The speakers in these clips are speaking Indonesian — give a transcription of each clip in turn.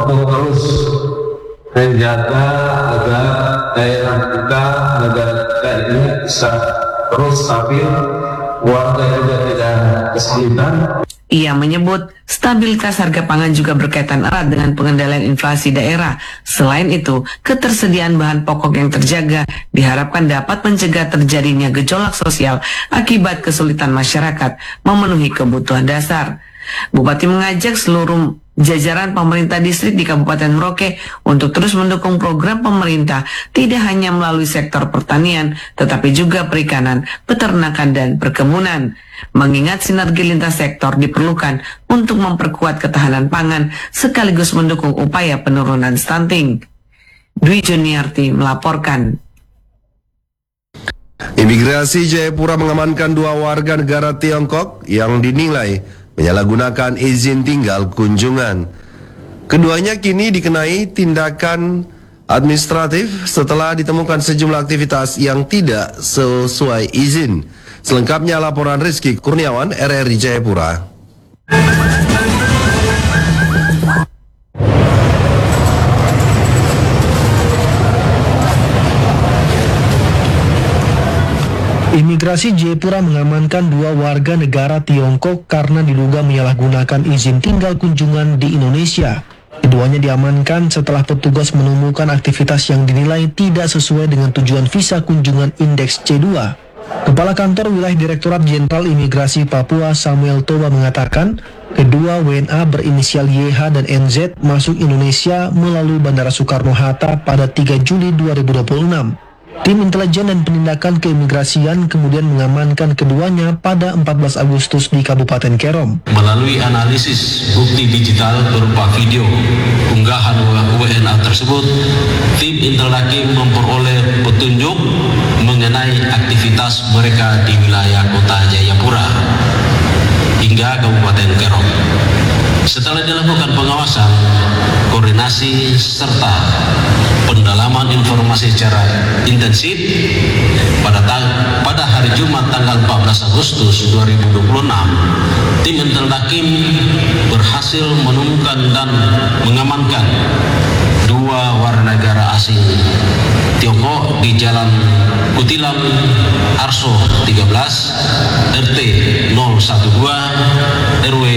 untuk terus menjaga agar daerah kita, negara kita ini bisa terus stabil, warga juga tidak kesulitan. Ia menyebut stabilitas harga pangan juga berkaitan erat dengan pengendalian inflasi daerah. Selain itu, ketersediaan bahan pokok yang terjaga diharapkan dapat mencegah terjadinya gejolak sosial akibat kesulitan masyarakat memenuhi kebutuhan dasar. Bupati mengajak seluruh jajaran pemerintah distrik di Kabupaten Merauke untuk terus mendukung program pemerintah tidak hanya melalui sektor pertanian, tetapi juga perikanan, peternakan, dan perkebunan. Mengingat sinergi lintas sektor diperlukan untuk memperkuat ketahanan pangan sekaligus mendukung upaya penurunan stunting. Dwi Juniarti melaporkan. Imigrasi Jayapura mengamankan 2 warga negara Tiongkok yang dinilai menyalahgunakan izin tinggal kunjungan. Keduanya kini dikenai tindakan administratif setelah ditemukan sejumlah aktivitas yang tidak sesuai izin. Selengkapnya laporan Rizky Kurniawan, RRI Jayapura. Imigrasi Jayapura mengamankan 2 warga negara Tiongkok karena diduga menyalahgunakan izin tinggal kunjungan di Indonesia. Keduanya diamankan setelah petugas menemukan aktivitas yang dinilai tidak sesuai dengan tujuan visa kunjungan indeks C2. Kepala Kantor Wilayah Direktorat Jenderal Imigrasi Papua Samuel Toba mengatakan, kedua WNA berinisial YH dan NZ masuk Indonesia melalui Bandara Soekarno-Hatta pada 3 Juli 2026. Tim intelijen dan penindakan keimigrasian kemudian mengamankan keduanya pada 14 Agustus di Kabupaten Kerom. Melalui analisis bukti digital berupa video unggahan WNA tersebut, tim Intel Hakim memperoleh petunjuk mengenai aktivitas mereka di wilayah kota Jayapura hingga Kabupaten Kerom. Setelah dilakukan pengawasan, koordinasi serta pendalaman informasi secara intensif pada hari Jumat tanggal 14 Agustus 2026, tim Intel Hakim berhasil menemukan dan mengamankan 2 warga negara asing Tiongkok di Jalan Kutilang Arso 13 RT 012 RW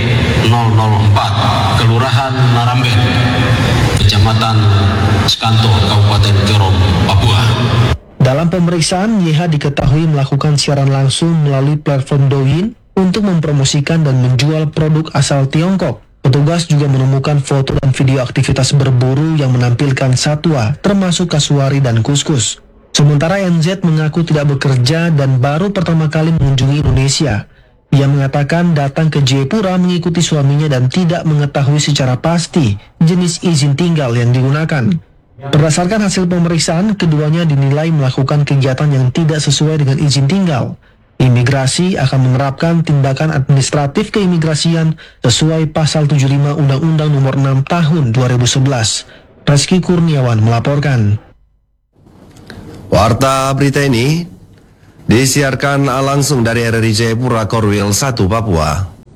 004 Kelurahan Naramben, Kecamatan Skanto, Kabupaten Kerom, Papua. Dalam pemeriksaan, YH diketahui melakukan siaran langsung melalui platform Douyin untuk mempromosikan dan menjual produk asal Tiongkok. Petugas juga menemukan foto dan video aktivitas berburu yang menampilkan satwa, termasuk kasuari dan kuskus. Sementara NZ mengaku tidak bekerja dan baru pertama kali mengunjungi Indonesia. Ia mengatakan datang ke Jayapura mengikuti suaminya dan tidak mengetahui secara pasti jenis izin tinggal yang digunakan. Berdasarkan hasil pemeriksaan, keduanya dinilai melakukan kegiatan yang tidak sesuai dengan izin tinggal. Imigrasi akan menerapkan tindakan administratif keimigrasian sesuai Pasal 75 Undang-Undang Nomor 6 Tahun 2011. Rizky Kurniawan melaporkan. Warta berita ini disiarkan langsung dari RRI Jayapura, Korwil 1, Papua.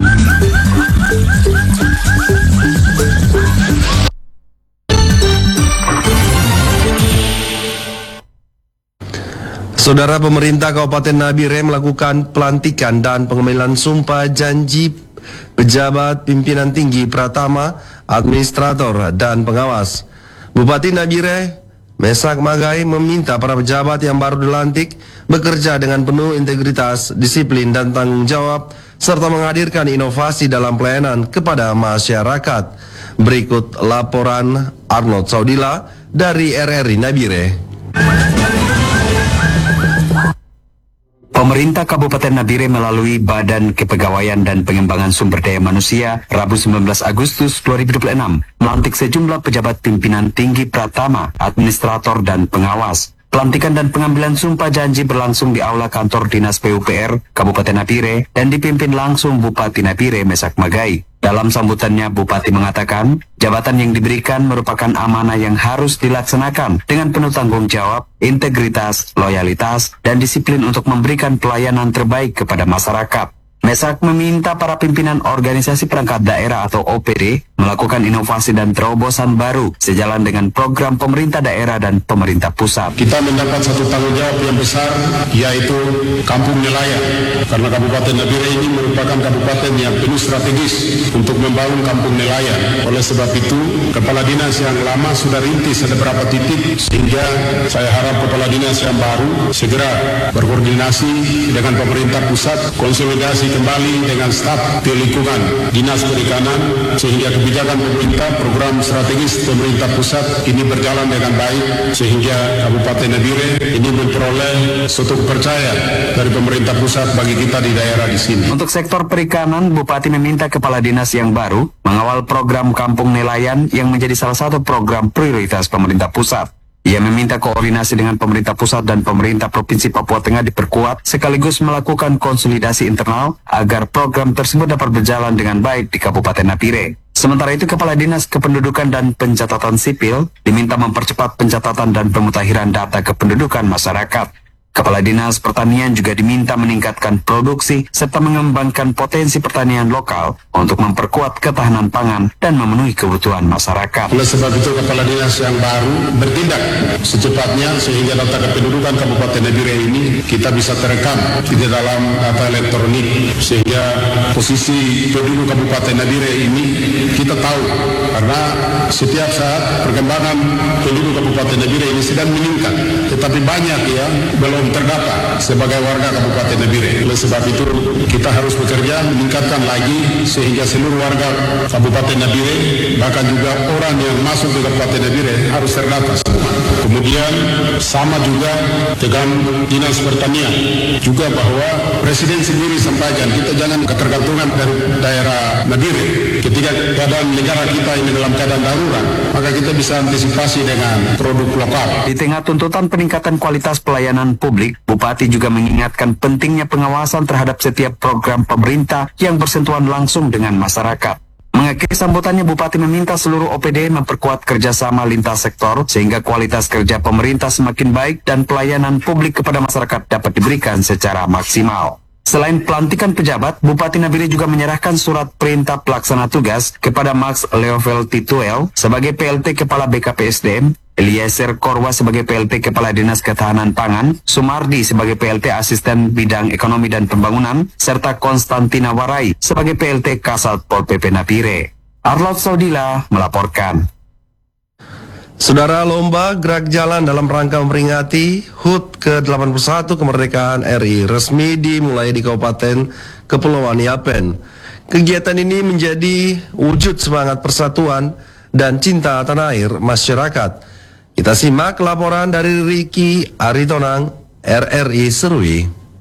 Saudara, pemerintah Kabupaten Nabire melakukan pelantikan dan pengambilan sumpah janji pejabat pimpinan tinggi Pratama, administrator, dan pengawas. Bupati Nabire Mesak Magai meminta para pejabat yang baru dilantik bekerja dengan penuh integritas, disiplin, dan tanggung jawab, serta menghadirkan inovasi dalam pelayanan kepada masyarakat. Berikut laporan Arnold Saudila dari RRI Nabire. Pemerintah Kabupaten Nabire melalui Badan Kepegawaian dan Pengembangan Sumber Daya Manusia Rabu 19 Agustus 2026 melantik sejumlah pejabat pimpinan tinggi Pratama, administrator, dan pengawas. Pelantikan dan pengambilan sumpah janji berlangsung di Aula Kantor Dinas PUPR Kabupaten Nabire dan dipimpin langsung Bupati Nabire Mesak Magai. Dalam sambutannya, Bupati mengatakan, jabatan yang diberikan merupakan amanah yang harus dilaksanakan dengan penuh tanggung jawab, integritas, loyalitas, dan disiplin untuk memberikan pelayanan terbaik kepada masyarakat. Mesak meminta para pimpinan organisasi perangkat daerah atau OPD melakukan inovasi dan terobosan baru sejalan dengan program pemerintah daerah dan pemerintah pusat. Kita mendapat satu tanggung jawab yang besar, yaitu Kampung Nelayan. Karena Kabupaten Nabire ini merupakan kabupaten yang penuh strategis untuk membangun kampung nelayan. Oleh sebab itu, Kepala Dinas yang lama sudah rintis ada beberapa titik, sehingga saya harap Kepala Dinas yang baru segera berkoordinasi dengan pemerintah pusat, konsolidasi kembali dengan staf di lingkungan Dinas Perikanan, sehingga kebijakan pemerintah, program strategis pemerintah pusat ini berjalan dengan baik, sehingga Kabupaten Nabire ini memperoleh suatu kepercayaan dari pemerintah pusat bagi kita di daerah di sini. Untuk sektor perikanan, Bupati meminta Kepala Dinas yang baru mengawal program Kampung Nelayan yang menjadi salah satu program prioritas pemerintah pusat. Ia meminta koordinasi dengan pemerintah pusat dan pemerintah Provinsi Papua Tengah diperkuat sekaligus melakukan konsolidasi internal agar program tersebut dapat berjalan dengan baik di Kabupaten Nabire. Sementara itu, Kepala Dinas Kependudukan dan Pencatatan Sipil diminta mempercepat pencatatan dan pemutakhiran data kependudukan masyarakat. Kepala Dinas Pertanian juga diminta meningkatkan produksi serta mengembangkan potensi pertanian lokal untuk memperkuat ketahanan pangan dan memenuhi kebutuhan masyarakat. Oleh sebab itu, Kepala Dinas yang baru bertindak secepatnya sehingga data kependudukan Kabupaten Nabire ini kita bisa terekam di dalam data elektronik, sehingga posisi penduduk Kabupaten Nabire ini kita tahu, karena setiap saat perkembangan penduduk Kabupaten Nabire ini sedang meningkat, tetapi banyak yang belum terdapat sebagai warga Kabupaten Nabire. Oleh sebab itu, kita harus bekerja meningkatkan lagi sehingga seluruh warga Kabupaten Nabire, bahkan juga orang yang masuk ke Kabupaten Nabire harus terdata semua. Kemudian sama juga dengan Dinas Pertanian juga, bahwa Presiden sendiri sampaikan kita jangan ketergantungan dari daerah Nabire. Ketika keadaan negara kita ini dalam keadaan darurat, maka kita bisa antisipasi dengan produk lokal. Di tengah tuntutan peningkatan kualitas pelayanan publik, Bupati juga mengingatkan pentingnya pengawasan terhadap setiap program pemerintah yang bersentuhan langsung dengan masyarakat. Mengakhiri sambutannya, Bupati meminta seluruh OPD memperkuat kerjasama lintas sektor sehingga kualitas kerja pemerintah semakin baik dan pelayanan publik kepada masyarakat dapat diberikan secara maksimal. Selain pelantikan pejabat, Bupati Nabire juga menyerahkan surat perintah pelaksana tugas kepada Max Leovel Tituel sebagai PLT Kepala BKPSDM, Eliezer Korwa sebagai PLT Kepala Dinas Ketahanan Pangan, Sumardi sebagai PLT Asisten Bidang Ekonomi dan Pembangunan, serta Konstantina Warai sebagai PLT Kasat Pol PP Nabire. Arlot Saudila melaporkan. Saudara, lomba gerak jalan dalam rangka memperingati HUT ke-81 kemerdekaan RI resmi dimulai di Kabupaten Kepulauan Yapen. Kegiatan ini menjadi wujud semangat persatuan dan cinta tanah air masyarakat. Kita simak laporan dari Riki Aritonang, RRI Serui.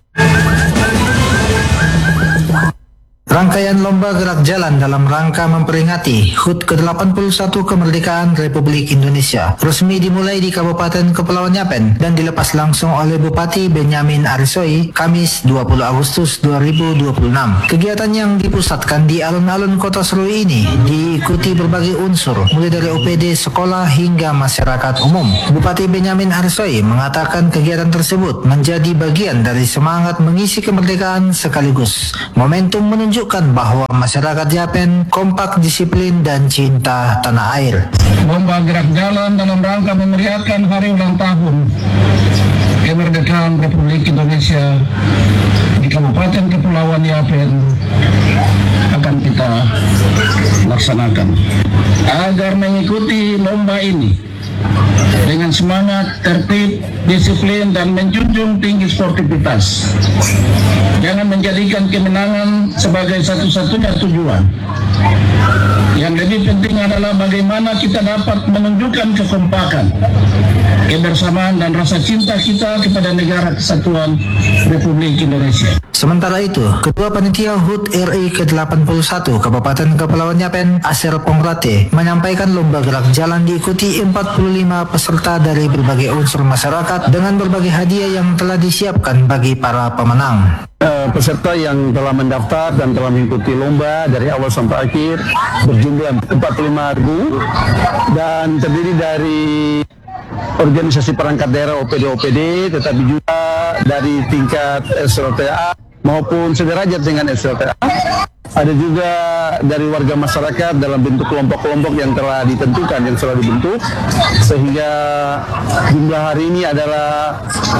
Rangkaian lomba gerak jalan dalam rangka memperingati HUT ke-81 kemerdekaan Republik Indonesia resmi dimulai di Kabupaten Kepulauan Yapen dan dilepas langsung oleh Bupati Benyamin Arisoi Kamis 20 Agustus 2026. Kegiatan yang dipusatkan di alun-alun Kota Serui ini diikuti berbagai unsur mulai dari OPD sekolah hingga masyarakat umum. Bupati Benyamin Arisoi mengatakan kegiatan tersebut menjadi bagian dari semangat mengisi kemerdekaan sekaligus momentum menunjukkan bahwa masyarakat Yapen kompak, disiplin, dan cinta tanah air. Lomba gerak jalan dalam rangka memeriahkan hari ulang tahun kemerdekaan Republik Indonesia di Kabupaten Kepulauan Yapen akan kita laksanakan. Agar mengikuti lomba ini dengan semangat, tertib, disiplin, dan menjunjung tinggi sportivitas. Jangan menjadikan kemenangan sebagai satu-satunya tujuan. Yang lebih penting adalah bagaimana kita dapat menunjukkan kekompakan, kebersamaan, dan rasa cinta kita kepada negara kesatuan Republik Indonesia. Sementara itu, Ketua Panitia HUT RI ke-81 Kabupaten Kepulauan Yapen, Asir Pongrate, menyampaikan lomba gerak jalan diikuti 45 peserta dari berbagai unsur masyarakat dengan berbagai hadiah yang telah disiapkan bagi para pemenang. Peserta yang telah mendaftar dan telah mengikuti lomba dari awal sampai akhir berjumlah 45.000 dan terdiri dari organisasi perangkat daerah OPD-OPD, tetapi juga dari tingkat SLTA maupun sederajat dengan SLTA. Ada juga dari warga masyarakat dalam bentuk kelompok-kelompok yang telah ditentukan, yang telah dibentuk, sehingga jumlah hari ini adalah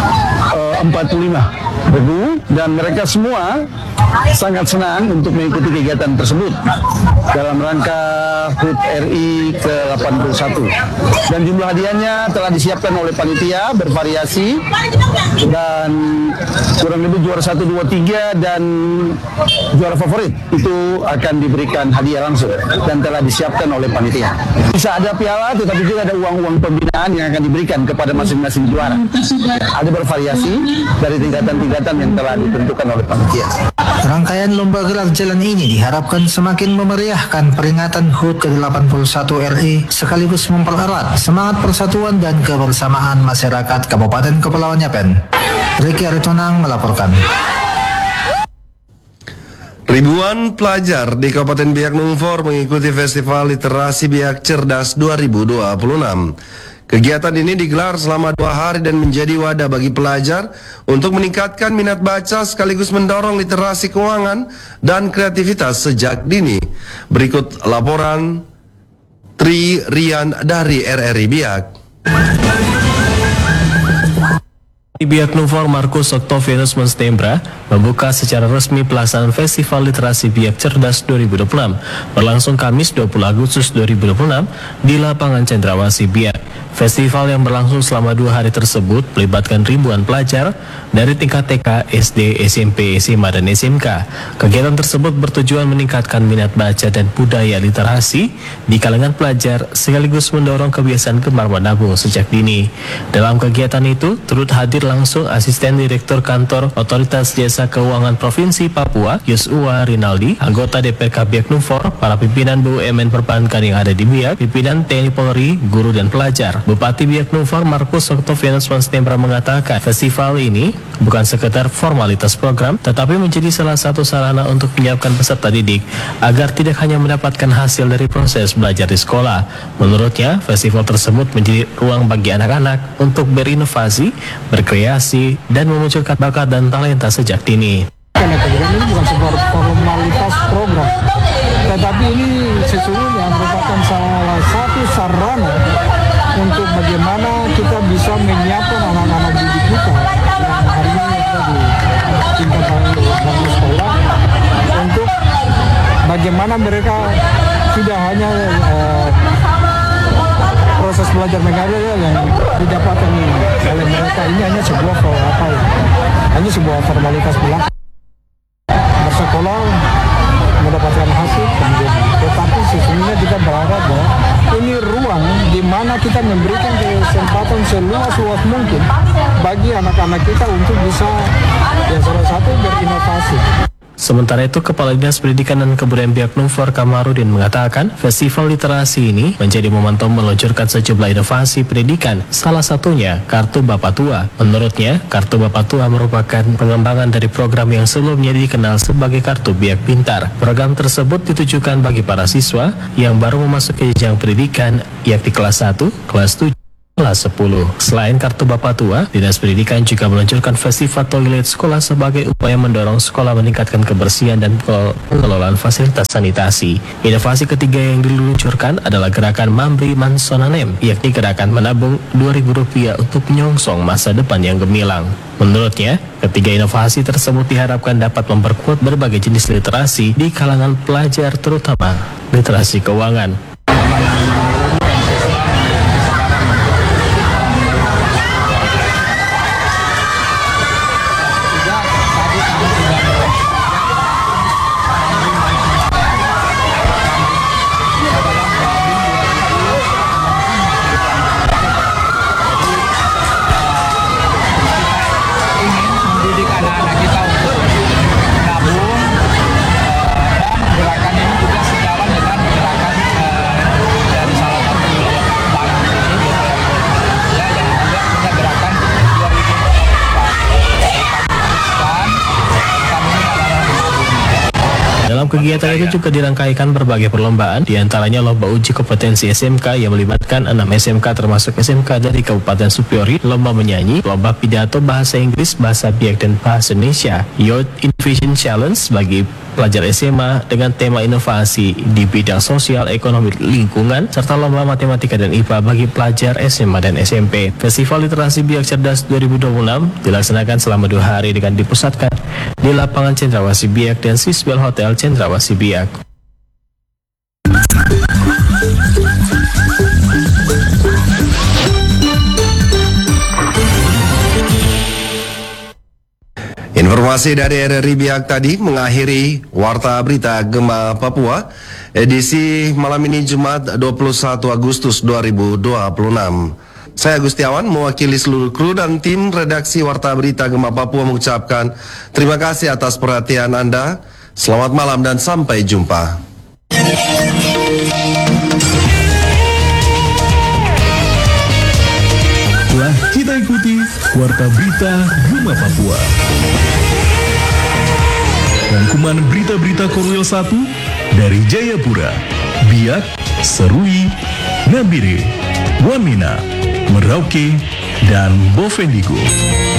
45.000 dan mereka semua sangat senang untuk mengikuti kegiatan tersebut dalam rangka HUT RI ke-81. Dan jumlah hadiahnya telah disiapkan oleh panitia bervariasi dan kurang lebih juara 1, 2, 3 dan juara favorit itu akan diberikan hadiah langsung dan telah disiapkan oleh panitia. Bisa ada piala tetapi juga ada uang-uang pembinaan yang akan diberikan kepada masing-masing juara. Ada bervariasi dari tingkatan-tingkatan yang telah ditentukan oleh panitia. Rangkaian lomba gerak jalan ini diharapkan semakin memeriahkan peringatan HUT ke-81 RI sekaligus mempererat semangat persatuan dan kebersamaan masyarakat Kabupaten Kepulauan Yapen. Ricky Aritonang melaporkan. Ribuan pelajar di Kabupaten Biak Numfor mengikuti Festival Literasi Biak Cerdas 2026. Kegiatan ini digelar selama 2 hari dan menjadi wadah bagi pelajar untuk meningkatkan minat baca sekaligus mendorong literasi keuangan dan kreativitas sejak dini. Berikut laporan Tri Rian dari RRI Biak. Di Biak Numfor, Markus Octavianus Monstembra membuka secara resmi pelaksanaan Festival Literasi Biak Cerdas 2026 berlangsung Kamis 20 Agustus 2026 di lapangan Cendrawasih Biak. Festival yang berlangsung selama 2 hari tersebut melibatkan ribuan pelajar dari tingkat TK, SD, SMP, SMA, dan SMK. Kegiatan tersebut bertujuan meningkatkan minat baca dan budaya literasi di kalangan pelajar sekaligus mendorong kebiasaan gemar menabung sejak dini. Dalam kegiatan itu turut hadir langsung Asisten Direktur Kantor Otoritas Jasa Keuangan Provinsi Papua, Yosua Rinaldi, anggota DPRK Biak Numfor, para pimpinan BUMN perbankan yang ada di Biak, pimpinan TNI Polri, guru dan pelajar. Bupati Biak Numfor Markus Octavianus Monstembra mengatakan festival ini bukan sekedar formalitas program, tetapi menjadi salah satu sarana untuk menyiapkan peserta didik agar tidak hanya mendapatkan hasil dari proses belajar di sekolah. Menurutnya, festival tersebut menjadi ruang bagi anak-anak untuk berinovasi, berkreasi, dan memunculkan bakat dan talenta sejak dini. Karena kegiatan ini bukan sebuah formalitas program, tetapi ini sesungguhnya merupakan salah satu sarana untuk bagaimana kita bisa menyiapkan anak-anak didik kita yang hari ini ada di tingkat bangku sekolah untuk bagaimana mereka tidak hanya proses belajar mengajar yang didapatkan oleh mereka ini hanya sebuah hanya sebuah formalitas belaka. Bersekolah mendapatkan hasil kemudian, tetapi sesungguhnya kita berharap bahwa ini ruang di mana kita memberikan kesempatan seluas-luas mungkin bagi anak-anak kita untuk bisa yang salah satu berinovasi. Sementara itu, Kepala Dinas Pendidikan dan Kebudayaan Biak Numfor Kamarudin mengatakan festival literasi ini menjadi momentum meluncurkan sejumlah inovasi pendidikan, salah satunya Kartu Bapak Tua. Menurutnya, Kartu Bapak Tua merupakan pengembangan dari program yang sebelumnya dikenal sebagai Kartu Biak Pintar. Program tersebut ditujukan bagi para siswa yang baru memasuki jenjang pendidikan, yakni kelas 1, kelas 7, kelas 10. Selain Kartu Bapak Tua, Dinas Pendidikan juga meluncurkan Festival Toilet Sekolah sebagai upaya mendorong sekolah meningkatkan kebersihan dan pengelolaan fasilitas sanitasi. Inovasi ketiga yang diluncurkan adalah gerakan Mambri Mansonanem, yakni gerakan menabung Rp2.000 untuk menyongsong masa depan yang gemilang. Menurutnya, ketiga inovasi tersebut diharapkan dapat memperkuat berbagai jenis literasi di kalangan pelajar, terutama literasi keuangan. Dalam kegiatan itu juga dirangkaikan berbagai perlombaan, diantaranya lomba uji kompetensi SMK yang melibatkan 6 SMK termasuk SMK dari Kabupaten Supiori, lomba menyanyi, lomba pidato bahasa Inggris, bahasa Biak dan bahasa Indonesia, Youth Vision Challenge bagi pelajar SMA dengan tema inovasi di bidang sosial, ekonomi, lingkungan, serta lomba matematika dan IPA bagi pelajar SMA dan SMP. Festival Literasi Biak Cerdas 2026 dilaksanakan selama 2 hari dengan dipusatkan di lapangan Cendrawasih Biak dan Sisbel Hotel Cendrawasih Biak. Informasi dari RRI Biak tadi mengakhiri Warta Berita Gema Papua edisi malam ini Jumat 21 Agustus 2026. Saya Gustiawan mewakili seluruh kru dan tim redaksi Warta Berita Gema Papua mengucapkan terima kasih atas perhatian Anda. Selamat malam dan sampai jumpa. Telah kita ikuti Warta Berita Gema Papua. Rangkuman berita-berita Korwil 1 dari Jayapura, Biak, Serui, Nabire, Wamena, Merauke, dan Bovendigul.